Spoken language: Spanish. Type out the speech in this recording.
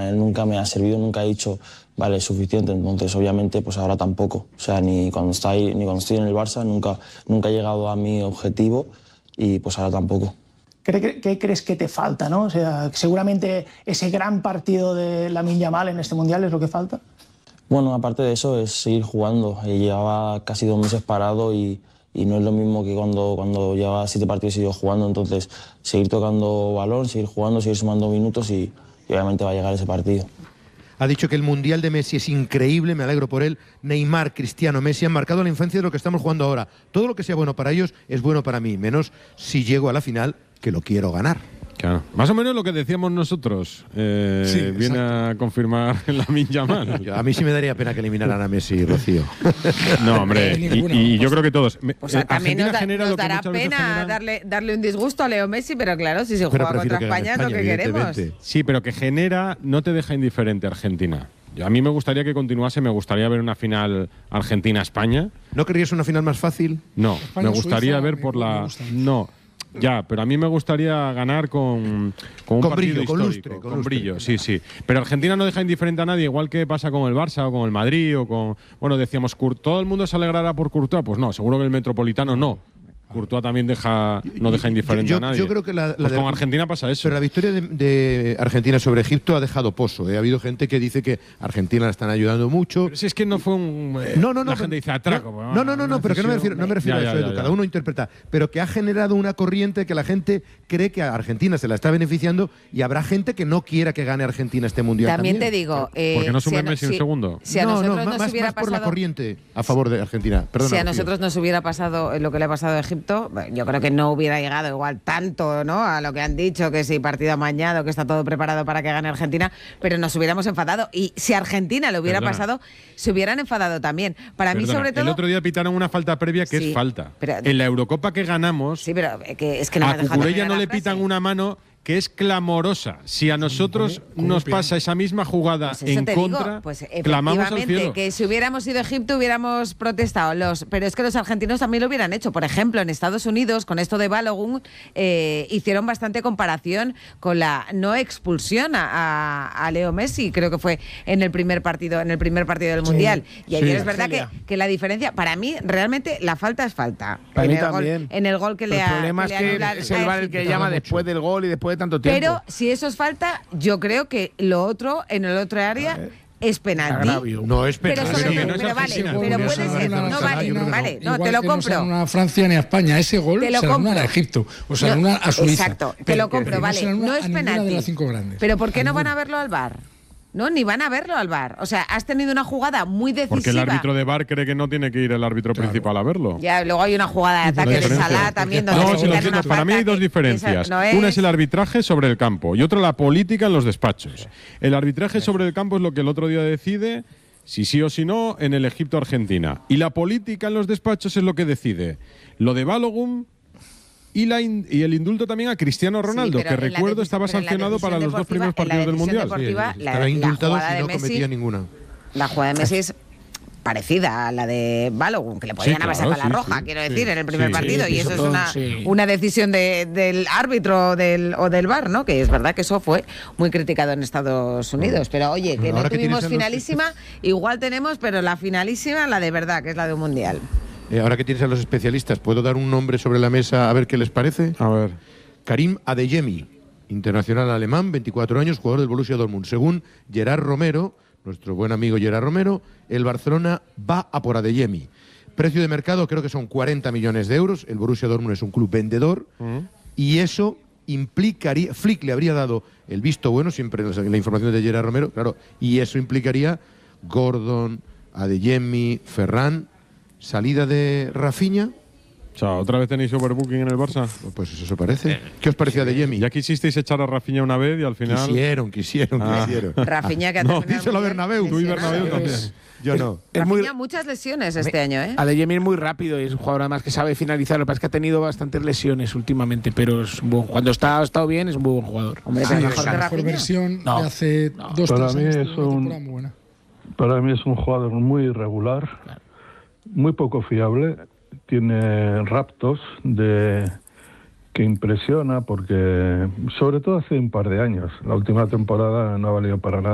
sea, él nunca me ha servido, nunca ha dicho, vale, es suficiente. Entonces, obviamente, pues ahora tampoco. O sea, ni cuando estoy en el Barça, nunca he llegado a mi objetivo y pues ahora tampoco. ¿Qué crees que te falta, no? O sea, seguramente ese gran partido de Lamine Yamal en este Mundial es lo que falta. Bueno, aparte de eso, es seguir jugando. Llevaba casi 2 meses parado y no es lo mismo que cuando llevaba 7 partidos y sigo jugando. Entonces, seguir tocando balón, seguir jugando, seguir sumando minutos y obviamente va a llegar ese partido. Ha dicho que el Mundial de Messi es increíble, me alegro por él. Neymar, Cristiano, Messi han marcado la infancia de lo que estamos jugando ahora. Todo lo que sea bueno para ellos es bueno para mí, menos si llego a la final, que lo quiero ganar. Claro. Más o menos lo que decíamos nosotros. Sí, viene a confirmar Lamine Yamal. A mí sí me daría pena que eliminaran a Messi, Rocío. No, hombre, y yo creo que todos. O sea, también nos dará pena darle un disgusto a Leo Messi, pero claro, si se juega contra España es lo que queremos. Sí, pero que genera, no te deja indiferente Argentina. A mí me gustaría que continuase, me gustaría ver una final Argentina-España. ¿No querrías una final más fácil? No, me gustaría ver por la... No. Ya, pero a mí me gustaría ganar con un partido histórico, con brillo, sí. Pero Argentina no deja indiferente a nadie, igual que pasa con el Barça o con el Madrid o con... Bueno, decíamos, ¿todo el mundo se alegrará por Courtois? Pues no, seguro que el Metropolitano no. Courtois también no deja indiferente a nadie. Yo creo que pues con Argentina pasa eso. Pero la victoria de Argentina sobre Egipto ha dejado pozo. Ha habido gente que dice que Argentina la están ayudando mucho. Pero si es que no fue un... la gente dice atraco. No, pero que no me refiero a eso, Edu. Cada uno interpreta. Pero que ha generado una corriente que la gente cree que a Argentina se la está beneficiando y habrá gente que no quiera que gane Argentina este Mundial también. Te digo... ¿Por qué no sube Messi un segundo? Si a nosotros nos hubiera pasado... por la corriente a si, favor de Argentina. Perdona, si a nosotros nos hubiera pasado lo que le ha pasado a Egipto, yo creo que no hubiera llegado igual tanto, ¿no?, a lo que han dicho, que si partido amañado, que está todo preparado para que gane Argentina, pero nos hubiéramos enfadado. Y si a Argentina le hubiera pasado, se hubieran enfadado también. Para mí, sobre todo... El otro día pitaron una falta previa que es falta. Pero, en la Eurocopa que ganamos, pero es que no a Cucurella no le pitan una mano que es clamorosa. Si a nosotros nos pasa esa misma jugada en contra, clamamos al cielo. Que si hubiéramos ido a Egipto hubiéramos protestado. Pero es que los argentinos también lo hubieran hecho. Por ejemplo, en Estados Unidos, con esto de Balogun, hicieron bastante comparación con la no expulsión a Leo Messi, creo que fue en el primer partido del Mundial. Y ayer es verdad que la diferencia, para mí, realmente la falta es falta. Para mí también. En el gol que le ha... El problema es que es el VAR el que llama después del gol y después de tanto tiempo. Pero si eso es falta, yo creo que lo otro, en el otro área, es penalti. No es penalti. Pero puede ser. No vale, no, te lo compro. No a Francia ni a España. Ese gol se lo anulan a Egipto. O sea, anulan a Suiza. Exacto, te lo compro, vale. No es penalti. Pero ¿por qué no van a verlo al VAR? No, ni van a verlo al VAR. O sea, has tenido una jugada muy decisiva. Porque el árbitro de VAR cree que no tiene que ir el árbitro principal a verlo. Ya, luego hay una jugada de ataque de Salah también. Para mí hay dos diferencias. Una es el arbitraje sobre el campo y otra la política en los despachos. El arbitraje sobre el campo es lo que el otro día decide si sí o si no en el Egipto-Argentina. Y la política en los despachos es lo que decide. Lo de Balogun y el indulto también a Cristiano Ronaldo, que recuerdo estaba sancionado para los 2 primeros partidos del Mundial. Estaba indultado si no cometía ninguna. La jugada de Messi es parecida a la de Balogun, que le podían haber sacado la roja, quiero decir, en el primer partido. Y eso es una decisión del árbitro o del VAR, ¿no? Que es verdad que eso fue muy criticado en Estados Unidos. Pero oye, que no tuvimos finalísima, igual tenemos, pero la finalísima, la de verdad, que es la de un Mundial. Ahora que tienes a los especialistas, ¿puedo dar un nombre sobre la mesa a ver qué les parece? A ver. Karim Adeyemi, internacional alemán, 24 años, jugador del Borussia Dortmund. Según Gerard Romero, nuestro buen amigo Gerard Romero, el Barcelona va a por Adeyemi. Precio de mercado creo que son 40 millones de euros. El Borussia Dortmund es un club vendedor y eso implicaría... Flick le habría dado el visto bueno, siempre la información de Gerard Romero, claro, y eso implicaría Gordon, Adeyemi, Ferran... ¿Salida de Rafinha? O sea, ¿otra vez tenéis overbooking en el Barça? Pues eso parece. ¿Qué os parecía de Adeyemi? Ya quisisteis echar a Rafinha una vez y al final... Quisieron. Rafinha que ha terminado... No, díselo a Bernabéu. Tú y Bernabéu también. Yo no. Rafinha muchas lesiones este año, ¿eh? Adeyemi es muy rápido y es un jugador además que sabe finalizar. Lo que pasa es que ha tenido bastantes lesiones últimamente, pero es cuando ha estado bien es un muy buen jugador. Hombre, sí, mejor que la Rafinha. versión de hace 2-3 años. Para mí es un jugador muy irregular. Claro. Muy poco fiable, tiene raptos que impresiona porque, sobre todo hace un par de años, la última temporada no ha valido para nada.